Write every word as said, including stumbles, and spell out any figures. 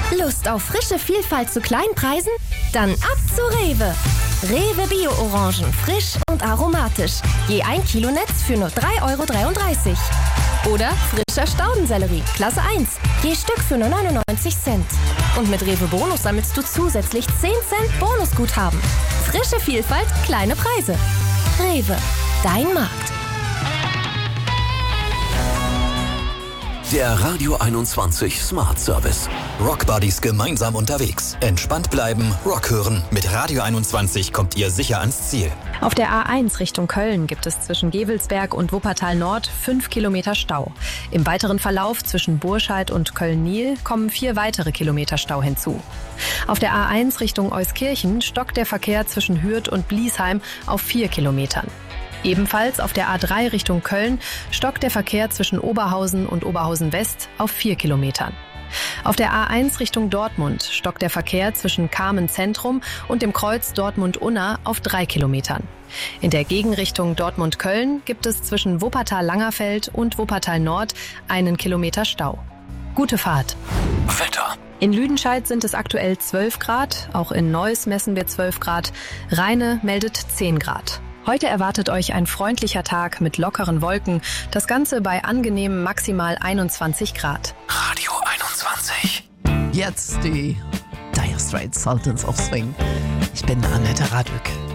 Lust auf frische Vielfalt zu kleinen Preisen? Dann ab zu Rewe. Rewe Bio-Orangen, frisch und aromatisch. Je ein Kilo Netz für nur drei Euro dreiunddreißig. Oder frischer Staudensellerie, Klasse eins, je Stück für nur neunundneunzig Cent. Und mit Rewe Bonus sammelst du zusätzlich zehn Cent Bonusguthaben. Frische Vielfalt, kleine Preise. Rewe, dein Markt. Der Radio einundzwanzig Smart Service. Rockbuddies gemeinsam unterwegs. Entspannt bleiben, Rock hören. Mit Radio einundzwanzig kommt ihr sicher ans Ziel. Auf der A eins Richtung Köln gibt es zwischen Gevelsberg und Wuppertal Nord fünf Kilometer Stau. Im weiteren Verlauf zwischen Burscheid und Köln-Niel kommen vier weitere Kilometer Stau hinzu. Auf der A eins Richtung Euskirchen stockt der Verkehr zwischen Hürth und Bliesheim auf vier Kilometern. Ebenfalls auf der A drei Richtung Köln stockt der Verkehr zwischen Oberhausen und Oberhausen West auf vier Kilometern. Auf der A eins Richtung Dortmund stockt der Verkehr zwischen Kamen Zentrum und dem Kreuz Dortmund-Unna auf drei Kilometern. In der Gegenrichtung Dortmund-Köln gibt es zwischen Wuppertal-Langerfeld und Wuppertal-Nord einen Kilometer Stau. Gute Fahrt. Wetter. In Lüdenscheid sind es aktuell zwölf Grad, auch in Neuss messen wir zwölf Grad, Rheine meldet zehn Grad. Heute erwartet euch ein freundlicher Tag mit lockeren Wolken, das Ganze bei angenehmen maximal einundzwanzig Grad. Radio einundzwanzig. Jetzt die Dire Straits Sultans of Swing. Ich bin Annette Radwig.